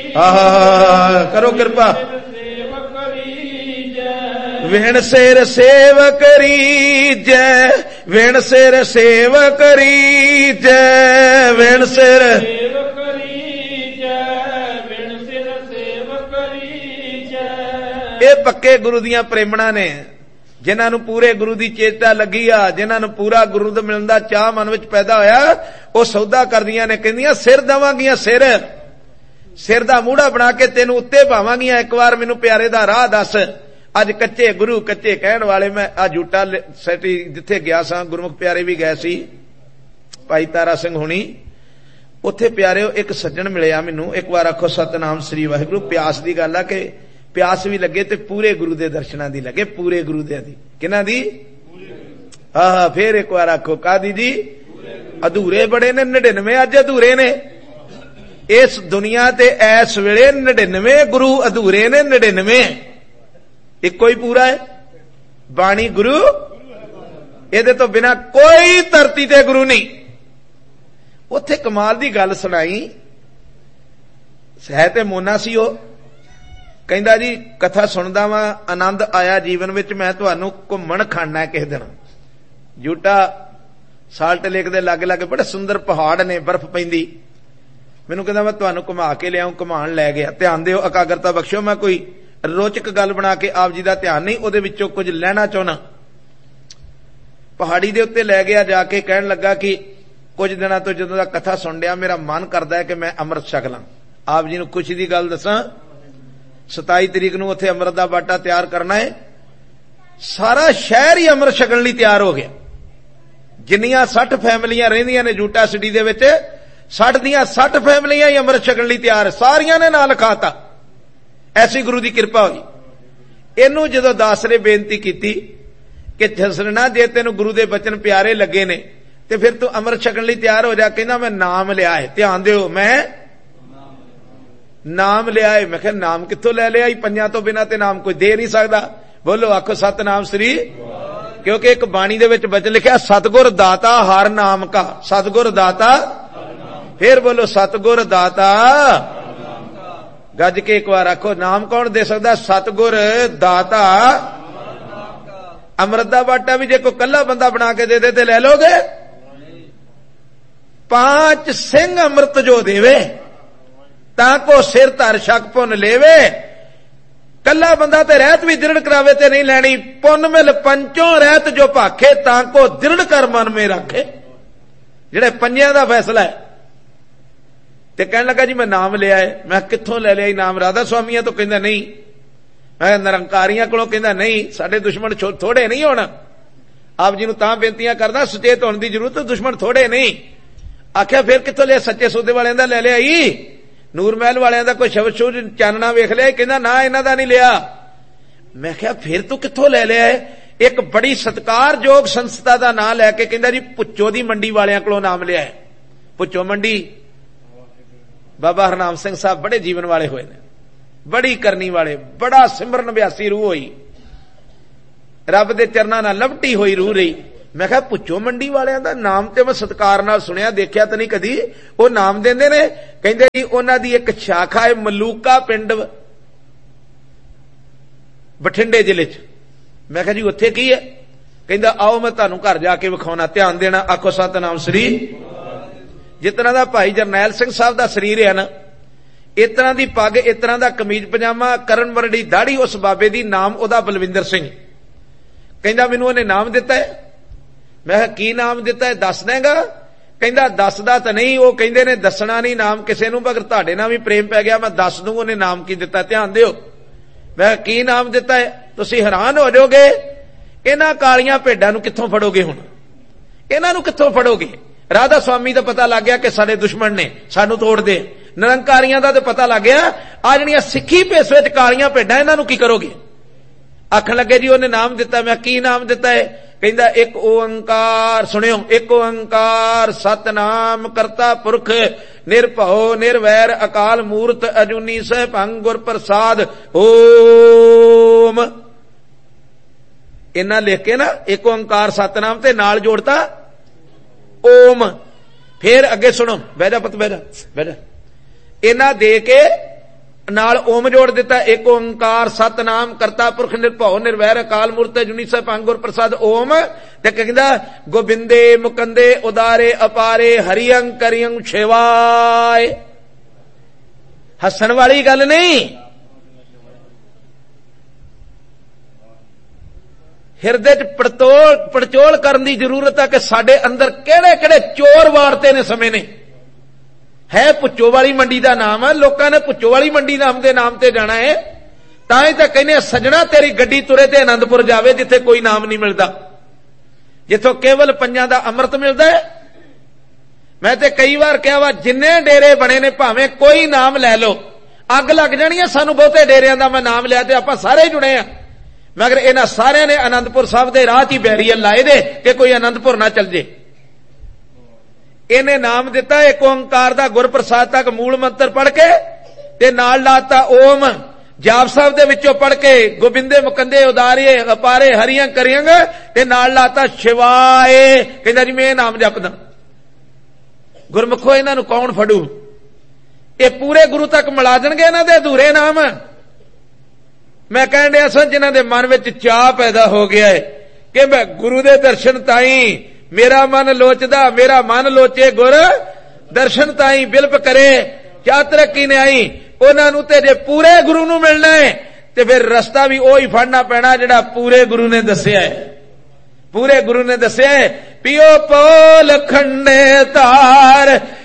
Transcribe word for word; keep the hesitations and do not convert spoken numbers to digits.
ਆਹ ਕਰੋ ਕਿਰਪਾ। ਵਿਣ ਸਿਰ ਸੇਵ ਕਰੀਜੈ, ਵਿਣ ਸਿਰ ਸੇਵ ਕਰੀਜੈ, ਵਿਣ ਸਿਰ ਇਹ ਪੱਕੇ ਗੁਰੂ ਦੀਆਂ ਪ੍ਰੇਮਣਾ ਨੇ, ਜਿਨ੍ਹਾਂ ਨੂੰ ਪੂਰੇ ਗੁਰੂ ਦੀ ਚੇਤਾ ਲੱਗੀ ਆ, ਜਿਨ੍ਹਾਂ ਨੂੰ ਪੂਰਾ ਗੁਰੂ ਤੋਂ ਮਿਲਣ ਦਾ ਚਾਹ ਮਨ ਵਿੱਚ ਪੈਦਾ ਹੋਇਆ, ਉਹ ਸੌਦਾ ਕਰਦੀਆਂ ਨੇ, ਕਹਿੰਦੀਆਂ ਸਿਰ ਦੇਵਾਂਗੀਆਂ, ਸਿਰ ਸਿਰ ਦਾ ਮੂੜਾ ਬਣਾ ਕੇ ਤੈਨੂੰ ਉੱਤੇ ਪਾਵਾਂਗੀਆਂ, ਇੱਕ ਵਾਰ ਮੈਨੂੰ ਪਿਆਰੇ ਦਾ ਰਾਹ ਦੱਸ। ਅੱਜ ਕੱਚੇ ਗੁਰੂ ਕੱਚੇ ਕਹਿਣ ਵਾਲੇ, ਮੈਂ ਆ ਜੂਟਾ ਸੈਟੀ ਜਿੱਥੇ ਗਿਆ ਸਾਂ, ਗੁਰਮੁਖ ਪਿਆਰੇ ਵੀ ਗਏ ਸੀ, ਭਾਈ ਤਾਰਾ ਸਿੰਘ ਹੁਣੀ, ਉੱਥੇ ਪਿਆਰਿਓ ਇੱਕ ਸੱਜਣ ਮਿਲਿਆ ਮੈਨੂੰ। ਇੱਕ ਵਾਰ ਆਖੋ ਸਤਨਾਮ ਸ੍ਰੀ ਵਾਹਿਗੁਰੂ। ਪਿਆਸ ਦੀ ਗੱਲ ਆ ਕਿ ਪਿਆਸ ਵੀ ਲੱਗੇ ਤੇ ਪੂਰੇ ਗੁਰੂ ਦੇ ਦਰਸ਼ਨਾਂ ਦੀ ਲੱਗੇ, ਪੂਰੇ ਗੁਰੂ ਦੇ ਦੀ, ਕਿਹਨਾਂ ਦੀ? ਆਹ ਫੇਰ ਇੱਕ ਵਾਰ ਆਖੋ ਕਾਦੀ ਜੀ? ਅਧੂਰੇ ਬੜੇ ਨੇ ਨੜਿਨਵੇਂ, ਅੱਜ ਅਧੂਰੇ ਨੇ ਇਸ ਦੁਨੀਆ ਤੇ ਇਸ ਵੇਲੇ, ਨੜਿਨਵੇਂ ਗੁਰੂ ਅਧੂਰੇ ਨੇ, ਨੜਿਨਵੇਂ ਇੱਕੋ ਹੀ ਪੂਰਾ ਹੈ। ਬਾਣੀ ਗੁਰੂ, ਇਹਦੇ ਤੋਂ ਬਿਨਾ ਕੋਈ ਧਰਤੀ ਤੇ ਗੁਰੂ ਨਹੀਂ। ਉੱਥੇ ਕਮਾਲ ਦੀ ਗੱਲ ਸੁਣਾਈ, ਹੈ ਤੇ ਮੋਨਾ ਸੀ ਉਹ, ਕਹਿੰਦਾ ਜੀ ਕਥਾ ਸੁਣਦਾ ਵਾਂ, ਆਨੰਦ ਆਇਆ ਜੀਵਨ ਵਿੱਚ, ਮੈਂ ਤੁਹਾਨੂੰ ਘੁੰਮਣ ਖਾਣਾ ਕਿਸੇ ਦਿਨ। ਜੂਟਾ ਸਾਲਟ ਲੇਕ ਦੇ ਲਾਗੇ ਲਾਗੇ ਬੜੇ ਸੁੰਦਰ ਪਹਾੜ ਨੇ, ਬਰਫ਼ ਪੈਂਦੀ, ਮੈਨੂੰ ਕਹਿੰਦਾ ਮੈਂ ਤੁਹਾਨੂੰ ਘੁਮਾ ਕੇ ਲਿਆਉਂ। ਘੁਮਾਉਣ ਲੈ ਗਿਆ। ਧਿਆਨ ਦਿਓ, ਇਕਾਗਰਤਾ ਬਖਸ਼ਿਓ, ਮੈਂ ਕੋਈ ਰੋਚਕ ਗੱਲ ਬਣਾ ਕੇ ਆਪ ਜੀ ਦਾ ਧਿਆਨ ਨਹੀਂ, ਉਹਦੇ ਵਿੱਚੋਂ ਕੁਝ ਲੈਣਾ ਚਾਹੁੰਦਾ। ਪਹਾੜੀ ਦੇ ਉੱਤੇ ਲੈ ਗਿਆ, ਜਾ ਕੇ ਕਹਿਣ ਲੱਗਾ ਕਿ ਕੁਝ ਦਿਨਾਂ ਤੋਂ ਜਦੋਂ ਦਾ ਕਥਾ ਸੁਣ ਰਿਹਾ, ਮੇਰਾ ਮਨ ਕਰਦਾ ਹੈ ਕਿ ਮੈਂ ਅੰਮ੍ਰਿਤ ਛਕ ਲਾਂ। ਆਪ ਜੀ ਨੂੰ ਖੁਸ਼ੀ ਦੀ ਗੱਲ ਦੱਸਾਂ, ਸਤਾਈ ਤਰੀਕ ਨੂੰ ਉੱਥੇ ਅੰਮ੍ਰਿਤ ਦਾ ਬਾਟਾ ਤਿਆਰ ਕਰਨਾ ਹੈ। ਸਾਰਾ ਸ਼ਹਿਰ ਹੀ ਅੰਮ੍ਰਿਤ ਛਕਣ ਲਈ ਤਿਆਰ ਹੋ ਗਿਆ। ਜਿੰਨੀਆਂ ਸੱਠ ਫੈਮਲੀਆਂ ਰਹਿੰਦੀਆਂ ਨੇ ਜੂਟਾ ਸਿਟੀ ਦੇ ਵਿੱਚ, ਸੱਠ ਦੀਆਂ ਸੱਠ ਫੈਮਲੀਆਂ ਹੀ ਅੰਮ੍ਰਿਤ ਛਕਣ ਲਈ ਤਿਆਰ, ਸਾਰੀਆਂ ਨੇ ਨਾਂ ਲਿਖਾਤਾ। ਐਸੀ ਗੁਰੂ ਦੀ ਕਿਰਪਾ ਹੋਈ। ਇਹਨੂੰ ਜਦੋਂ ਦਾਸ ਨੇ ਬੇਨਤੀ ਕੀਤੀ ਕਿ ਜਸਰਨਾ, ਜੇ ਤੈਨੂੰ ਗੁਰੂ ਦੇ ਬਚਨ ਪਿਆਰੇ ਲੱਗੇ ਨੇ ਤੇ ਫਿਰ ਤੂੰ ਅੰਮ੍ਰਿਤ ਛਕਣ ਲਈ ਤਿਆਰ ਹੋ ਜਾ। ਕਹਿੰਦਾ ਮੈਂ ਨਾਮ ਲਿਆ ਹੈ। ਧਿਆਨ ਦਿਓ, ਮੈਂ ਨਾਮ ਲਿਆ ਹੈ। ਮੈਂ ਕਿਹਾ ਨਾਮ ਕਿੱਥੋਂ ਲੈ ਲਿਆ? ਪੰਜਾਂ ਤੋਂ ਬਿਨਾਂ ਤੇ ਨਾਮ ਕੋਈ ਦੇ ਨਹੀਂ ਸਕਦਾ। ਬੋਲੋ ਆਖੋ ਸਤਨਾਮ ਸ੍ਰੀ। ਕਿਉਂਕਿ ਇੱਕ ਬਾਣੀ ਦੇ ਵਿੱਚ ਬਚਨ ਲਿਖਿਆ, ਸਤਿਗੁਰ ਦਾਤਾ ਹਰ ਨਾਮ ਕਾ, ਸਤਿਗੁਰ ਦਾਤਾ। ਫਿਰ ਬੋਲੋ ਸਤਿਗੁਰ ਦਾਤਾ। ਗੱਜ ਕੇ ਇੱਕ ਵਾਰ ਆਖੋ, ਨਾਮ ਕੌਣ ਦੇ ਸਕਦਾ? ਸਤਿਗੁਰ ਦਾਤਾ। ਅੰਮ੍ਰਿਤ ਦਾ ਬਾਟਾ ਵੀ ਜੇ ਕੋਈ ਕੱਲਾ ਬੰਦਾ ਬਣਾ ਕੇ ਦੇ ਦੇ ਤੇ ਲੈ ਲੋਗੇ? ਪਾਂਚ ਸਿੰਘ ਅੰਮ੍ਰਿਤ ਜੋ ਦੇਵੇ, ਤਾਂ ਕੋ ਸਿਰ ਧਰ ਛਕ ਪੁੰਨ ਲੇਵੇ। ਕੱਲਾ ਬੰਦਾ ਤੇ ਰਹਿਤ ਵੀ ਦ੍ਰਿੜ ਕਰਾਵੇ ਤੇ ਨਹੀਂ ਲੈਣੀ। ਪੁੰਨ ਮਿਲ ਪੰਚੋਂ ਰਹਿਤ ਜੋ ਭਾਖੇ, ਤਾਂ ਕੋ ਦ੍ਰਿੜ ਕਰ ਮਨ ਮੇ ਰੱਖੇ। ਜਿਹੜੇ ਪੰਜਿਆਂ ਦਾ ਫੈਸਲਾ ਹੈ। ਤੇ ਕਹਿਣ ਲੱਗਾ ਜੀ ਮੈਂ ਨਾਮ ਲਿਆ ਹੈ। ਮੈਂ ਕਿੱਥੋਂ ਲੈ ਲਿਆ ਨਾਮ? ਰਾਧਾ ਸੁਆਮੀਆਂ ਤੋਂ। ਕਹਿੰਦਾ ਨਹੀਂ। ਮੈਂ ਨਿਰੰਕਾਰੀਆਂ ਕੋਲੋਂ। ਕਹਿੰਦਾ ਨਹੀਂ, ਸਾਡੇ ਦੁਸ਼ਮਣ ਥੋੜੇ ਨਹੀਂ ਹੋਣ। ਆਪ ਜੀ ਨੂੰ ਤਾਂ ਬੇਨਤੀਆਂ ਕਰਦਾ, ਸੁਚੇਤ ਹੋਣ ਦੀ ਜ਼ਰੂਰਤ, ਦੁਸ਼ਮਣ ਥੋੜੇ ਨਹੀਂ। ਆਖਿਆ ਫਿਰ ਕਿੱਥੋਂ ਲਿਆ? ਸੱਚੇ ਸੌਦੇ ਵਾਲਿਆਂ ਦਾ ਲੈ ਲਿਆ ਈ, ਨੂਰ ਮਹਿਲ ਵਾਲਿਆਂ ਦਾ ਕੋਈ ਸ਼ਬਦ ਸ਼ੂਜ ਚਾਨਣਾ ਵੇਖ ਲਿਆ। ਕਹਿੰਦਾ ਨਾ, ਇਹਨਾਂ ਦਾ ਨਹੀਂ ਲਿਆ। ਮੈਂ ਕਿਹਾ ਫਿਰ ਤੂੰ ਕਿੱਥੋਂ ਲੈ ਲਿਆ ਹੈ? ਇੱਕ ਬੜੀ ਸਤਿਕਾਰਯੋਗ ਸੰਸਥਾ ਦਾ ਨਾਮ ਲੈ ਕੇ ਕਹਿੰਦਾ ਜੀ ਪੁੱਚੋ ਦੀ ਮੰਡੀ ਵਾਲਿਆਂ ਕੋਲੋਂ ਨਾਮ ਲਿਆ ਹੈ। ਪੁੱਚੋ ਮੰਡੀ ਬਾਬਾ ਹਰਨਾਮ ਸਿੰਘ ਸਾਹਿਬ ਬੜੇ ਜੀਵਨ ਵਾਲੇ ਹੋਏ ਨੇ, ਬੜੀ ਕਰਨੀ ਵਾਲੇ, ਬੜਾ ਸਿਮਰਨ ਅਭਿਆਸੀ ਰੂਹ ਹੋਈ, ਰੱਬ ਦੇ ਚਰਨਾਂ ਨਾਲ ਲਪਟੀ ਹੋਈ ਰੂਹ ਰਹੀ। ਮੈਂ ਕਿਹਾ ਪੁੱਛੋ ਮੰਡੀ ਵਾਲਿਆਂ ਦਾ ਨਾਮ ਤੇ ਮੈਂ ਸਤਿਕਾਰ ਨਾਲ ਸੁਣਿਆ, ਦੇਖਿਆ ਤਾਂ ਨਹੀਂ ਕਦੀ। ਉਹ ਨਾਮ ਦਿੰਦੇ ਨੇ। ਕਹਿੰਦੇ ਜੀ ਉਹਨਾਂ ਦੀ ਇੱਕ ਸ਼ਾਖਾ ਹੈ ਮਲੂਕਾ ਪਿੰਡ, ਬਠਿੰਡੇ ਜ਼ਿਲ੍ਹੇ ਚ। ਮੈਂ ਕਿਹਾ ਜੀ ਉੱਥੇ ਕੀ ਹੈ? ਕਹਿੰਦਾ ਆਓ ਮੈਂ ਤੁਹਾਨੂੰ ਘਰ ਜਾ ਕੇ ਵਿਖਾਉਣਾ। ਧਿਆਨ ਦੇਣਾ, ਆਖੋ ਸਤਨਾਮ ਸ੍ਰੀ। ਜਿਸ ਤਰ੍ਹਾਂ ਦਾ ਭਾਈ ਜਰਨੈਲ ਸਿੰਘ ਸਾਹਿਬ ਦਾ ਸਰੀਰ ਹੈ ਨਾ, ਇਸ ਤਰ੍ਹਾਂ ਦੀ ਪੱਗ, ਇਸ ਤਰ੍ਹਾਂ ਦਾ ਕਮੀਜ਼ ਪਜਾਮਾ, ਕਰਨ ਵਰਡੀ ਦਾੜੀ ਉਸ ਬਾਬੇ ਦੀ। ਨਾਮ ਉਹਦਾ ਬਲਵਿੰਦਰ ਸਿੰਘ। ਕਹਿੰਦਾ ਮੈਨੂੰ ਉਹਨੇ ਨਾਮ ਦਿੱਤਾ ਹੈ। ਮੈਂ ਕਿਹਾ ਕੀ ਨਾਮ ਦਿੱਤਾ ਹੈ, ਦੱਸ ਦੇਗਾ? ਕਹਿੰਦਾ ਦੱਸਦਾ ਤਾਂ ਨਹੀਂ, ਉਹ ਕਹਿੰਦੇ ਨੇ ਦੱਸਣਾ ਨਹੀਂ ਨਾਮ ਕਿਸੇ ਨੂੰ, ਮਗਰ ਤੁਹਾਡੇ ਨਾਲ ਵੀ ਪ੍ਰੇਮ ਪੈ ਗਿਆ, ਮੈਂ ਦੱਸ ਦੂੰ ਉਹਨੇ ਨਾਮ ਕੀ ਦਿੱਤਾ। ਧਿਆਨ ਦਿਓ। ਮੈਂ ਕੀ ਨਾਮ ਦਿੱਤਾ ਹੈ? ਤੁਸੀਂ ਹੈਰਾਨ ਹੋ ਜਾਓਗੇ। ਇਹਨਾਂ ਕਾਲੀਆਂ ਭੇਡਾਂ ਨੂੰ ਕਿੱਥੋਂ ਫੜੋਗੇ? ਹੁਣ ਇਹਨਾਂ ਨੂੰ ਕਿੱਥੋਂ ਫੜੋਗੇ? ਰਾਧਾ ਸੁਆਮੀ ਦਾ ਪਤਾ ਲੱਗ ਗਿਆ ਕਿ ਸਾਡੇ ਦੁਸ਼ਮਣ ਨੇ, ਸਾਨੂੰ ਤੋੜਦੇ। ਨਿਰੰਕਾਰੀਆਂ ਦਾ ਤਾਂ ਪਤਾ ਲੱਗ ਗਿਆ। ਆ ਜਿਹੜੀਆਂ ਸਿੱਖੀ ਭੇਸ ਵਿੱਚ ਕਾਲੀਆਂ ਭੇਡਾਂ, ਇਹਨਾਂ ਨੂੰ ਕੀ ਕਰੋਗੇ? ਆਖਣ ਲੱਗੇ ਜੀ ਉਹਨੇ ਨਾਮ ਦਿੱਤਾ। ਮੈਂ ਕੀ ਨਾਮ ਦਿੱਤਾ ਹੈ? ਕਹਿੰਦਾ ਇੱਕ ਓੰਕਾਰ। ਸੁਣਿਓ, ਇੱਕ ਓੰਕਾਰ ਸਤਨਾਮ ਕਰਤਾ ਪੁਰਖ ਨਿਰਭਉ ਨਿਰਵੈਰ ਅਕਾਲ ਮੂਰਤ ਅਜੂਨੀ ਸੈਭੰ ਗੁਰ ਪ੍ਰਸਾਦ ਓਮ। ਇਹਨਾਂ ਲਿਖ ਕੇ ਨਾ ਇੱਕ ਓੰਕਾਰ ਸਤਨਾਮ ਤੇ ਨਾਲ ਜੋੜਤਾ ਓਮ। ਫੇਰ ਅੱਗੇ ਸੁਣੋ, ਬਹਿ ਜਾ ਪੁੱਤ, ਬਹਿ ਜਾ ਬਹਿ ਜਾ। ਇਹਨਾਂ ਦੇ ਕੇ नाल ओम जोड़ दिता, एक ओंकार सतनाम करता पुरख निर्भौ निर्वैर अकाल मूरत जुनी सैभं गुर प्रसाद ओम। ते कहंदा गोबिंदे मुकंदे उदारे अपारे हरियं करियं शिवाय। हसन वाली गल नहीं, हिरदे च पड़तोल पड़चोल करने की जरूरत है कि साडे अंदर किहड़े किहड़े चोर वारते ने समय ने। है भुच्चो वाली मंडी का नाम है, लोगों ने भुच्चो वाली मंडी नाम के नाम से जाना है, तां तां कहने सजना तेरी गड्डी तुरे ते आनंदपुर जावे जिथे कोई नाम नहीं मिलता, जिथों केवल पंजां दा अमृत मिलता है। मैं ते कई बार कहा वा जिन्ने डेरे बने ने भावें कोई नाम लै लो, अग लग जानी है सानू बहुते डेरियां दा मैं नाम लिया ते आपां सारे जुड़े आ, मगर इन्हां सारियां ने आनंदपुर साहब दे राह च ही बैरीअर लाए दे कि कोई आनंदपुर ना चल जे। इन्हें नाम दिता एक ओंकार दा गुरप्रसाद तक मूल मंत्र पढ़ के ते नाल लाता ओम जाप साहब दे विचों पढ़ के गोबिंदे मुकंदे उदारे अपारे हरियां करियंग ते नाल लाता शिवाय। कहंदा जी मैं नाम जपदा। गुरमुखो इन्हां नूं कौन फड़ू? ये पूरे गुरु तक मिला देणगे इन्हां दे अधूरे नाम। मैं कहण दिया सा जिन्हां दे मन विच चाह पैदा हो गया है कि मैं गुरु दे दर्शन ताई मेरा मन लोचदा, मेरा मन लोचे गुर दर्शन ताई बिलप करे क्या तरक्की ने आई। उन्हां नूं ते जे पूरे गुरु नूं मिलना है ते फिर रस्ता भी ओही फड़ना पैना जिहड़ा पूरे गुरु ने दस्सिया है। पूरे गुरु ने दस्सिया है पियो पोल खंडे तार